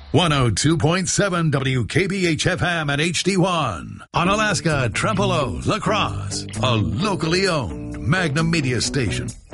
102.7 WKBH-FM at HD1. Onalaska, Trempealeau, La Crosse. A locally owned Magnum Media station.